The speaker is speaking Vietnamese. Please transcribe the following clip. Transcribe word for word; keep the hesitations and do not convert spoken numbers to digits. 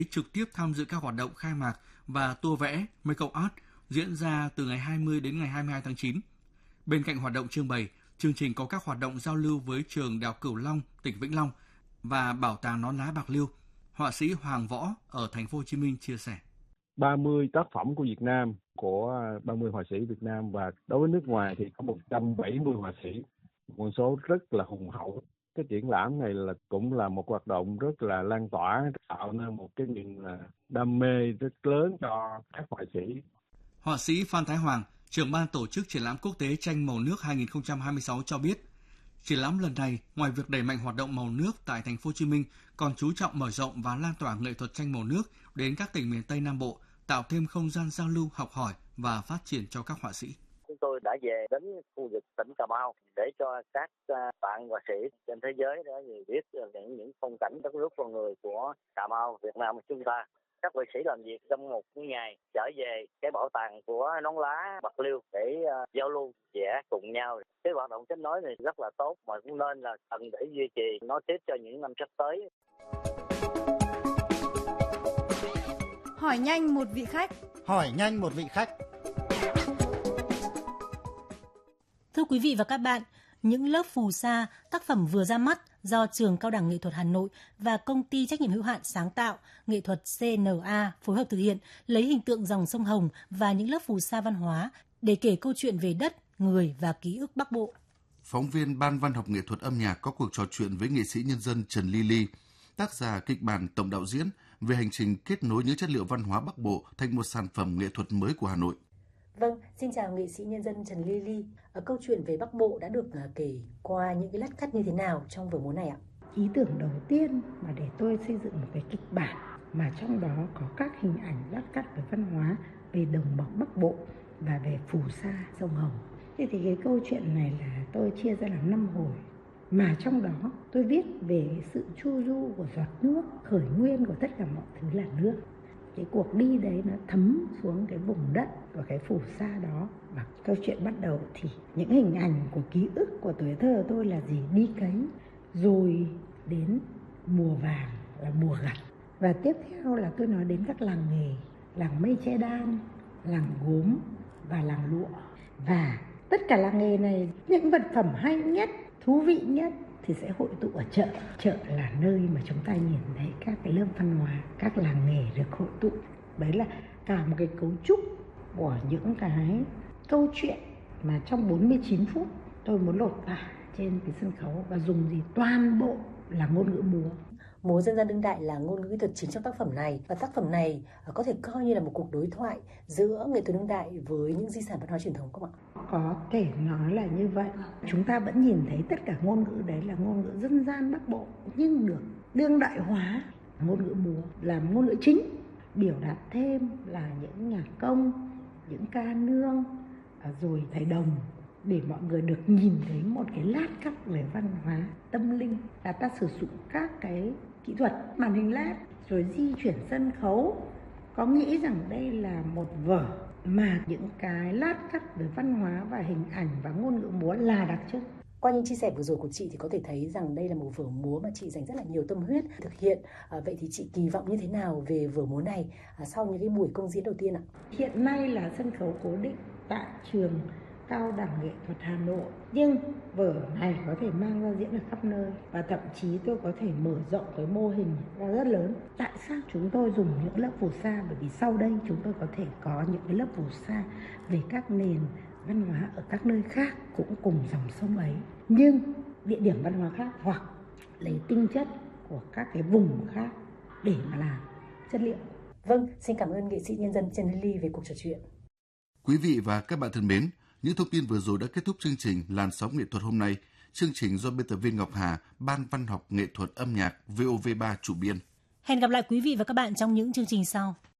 trực tiếp tham dự các hoạt động khai mạc và tour vẽ Makeup Art diễn ra từ ngày hai mươi đến ngày hai mươi hai tháng chín. Bên cạnh hoạt động trưng bày, chương trình có các hoạt động giao lưu với trường Đại học Cửu Long, tỉnh Vĩnh Long và Bảo tàng Nón lá Bạc Liêu. Họa sĩ Hoàng Võ ở thành phố Hồ Chí Minh chia sẻ: ba mươi tác phẩm của Việt Nam, của ba mươi họa sĩ Việt Nam, và đối với nước ngoài thì có một trăm bảy mươi họa sĩ, con số rất là hùng hậu. Cái triển lãm này là cũng là một hoạt động rất là lan tỏa, tạo nên một cái niềm đam mê rất lớn cho các họa sĩ. Họa sĩ Phan Thái Hoàng, trưởng ban tổ chức triển lãm quốc tế tranh màu nước hai không hai sáu cho biết, triển lãm lần này ngoài việc đẩy mạnh hoạt động màu nước tại thành phố Hồ Chí Minh, còn chú trọng mở rộng và lan tỏa nghệ thuật tranh màu nước đến các tỉnh miền Tây Nam Bộ, tạo thêm không gian giao lưu, học hỏi và phát triển cho các họa sĩ. Chúng tôi đã về đến khu vực tỉnh Cà Mau để cho các bạn họa sĩ trên thế giới để biết những những phong cảnh đất nước con người của Cà Mau, Việt Nam của chúng ta. Các họa sĩ làm việc trong một ngày trở về cái bảo tàng của Nón lá Bạc Liêu để uh, giao lưu vẽ cùng nhau. Cái hoạt động kết nối này rất là tốt mà cũng nên là cần để duy trì nó tiếp cho những năm sắp tới. Hỏi nhanh một vị khách. Hỏi nhanh một vị khách. Thưa quý vị và các bạn, những lớp phù sa, tác phẩm vừa ra mắt do Trường Cao đẳng Nghệ thuật Hà Nội và Công ty Trách nhiệm hữu hạn Sáng tạo Nghệ thuật xê en a phối hợp thực hiện, lấy hình tượng dòng sông Hồng và những lớp phù sa văn hóa để kể câu chuyện về đất, người và ký ức Bắc Bộ. Phóng viên Ban Văn học Nghệ thuật âm nhạc có cuộc trò chuyện với nghệ sĩ nhân dân Trần Ly Ly, tác giả kịch bản tổng đạo diễn về hành trình kết nối những chất liệu văn hóa Bắc Bộ thành một sản phẩm nghệ thuật mới của Hà Nội. Vâng, xin chào nghệ sĩ nhân dân Trần Ly Ly. Ở câu chuyện về Bắc Bộ đã được kể qua những cái lát cắt như thế nào trong vở múa này ạ? Ý tưởng đầu tiên mà để tôi xây dựng một cái kịch bản mà trong đó có các hình ảnh lát cắt về văn hóa, về đồng bằng Bắc Bộ và về phù sa sông Hồng. Thế thì cái câu chuyện này là tôi chia ra làm năm hồi, mà trong đó tôi viết về sự chu du của giọt nước, khởi nguyên của tất cả mọi thứ là nước. Cái cuộc đi đấy nó thấm xuống cái vùng đất của cái phù sa đó. Và câu chuyện bắt đầu thì những hình ảnh của ký ức của tuổi thơ tôi là gì? Đi cấy, rồi đến mùa vàng là mùa gặt. Và tiếp theo là tôi nói đến các làng nghề, làng mây che đan, làng gốm và làng lụa. Và tất cả làng nghề này, những vật phẩm hay nhất, thú vị nhất thì sẽ hội tụ ở chợ. Chợ là nơi mà chúng ta nhìn thấy các cái lớp văn hóa, các làng nghề được hội tụ. Đấy là cả một cái cấu trúc của những cái câu chuyện mà trong bốn mươi chín phút tôi muốn lột tả trên cái sân khấu và dùng gì toàn bộ là ngôn ngữ múa. Múa dân gian đương đại là ngôn ngữ kỹ thuật chính trong tác phẩm này, và tác phẩm này có thể coi như là một cuộc đối thoại giữa nghệ thuật đương đại với những di sản văn hóa truyền thống không ạ? Có thể nói là như vậy. Chúng ta vẫn nhìn thấy tất cả ngôn ngữ đấy là ngôn ngữ dân gian Bắc Bộ, nhưng được đương đại hóa. Ngôn ngữ múa làm ngôn ngữ chính, biểu đạt thêm là những nhạc công, những ca nương, rồi thầy đồng, để mọi người được nhìn thấy một cái lát cắt về văn hóa tâm linh. Là ta sử dụng các cái kỹ thuật màn hình led rồi di chuyển sân khấu, có nghĩ rằng đây là một vở mà những cái lát cắt về văn hóa và hình ảnh và ngôn ngữ múa là đặc trưng. Qua những chia sẻ vừa rồi của chị thì có thể thấy rằng đây là một vở múa mà chị dành rất là nhiều tâm huyết thực hiện. À, vậy thì chị kỳ vọng như thế nào về vở múa này à, sau những cái buổi công diễn đầu tiên ạ? Hiện nay là sân khấu cố định tại Trường Cao đẳng Nghệ thuật Hà Nội, nhưng vở này có thể mang ra diễn ở khắp nơi, và thậm chí tôi có thể mở rộng cái mô hình ra rất lớn. Tại sao chúng tôi dùng những lớp phù sa? Bởi vì sau đây chúng tôi có thể có những cái lớp phù sa về các nền văn hóa ở các nơi khác cũng cùng dòng sông ấy, nhưng địa điểm văn hóa khác, hoặc lấy tinh chất của các cái vùng khác để mà làm chất liệu. Vâng, xin cảm ơn nghệ sĩ nhân dân Trần Ly Ly về cuộc trò chuyện. Quý vị và các bạn thân mến, những thông tin vừa rồi đã kết thúc chương trình Làn sóng nghệ thuật hôm nay. Chương trình do biên tập viên Ngọc Hà, Ban Văn học Nghệ thuật âm nhạc vê o vê ba chủ biên. Hẹn gặp lại quý vị và các bạn trong những chương trình sau.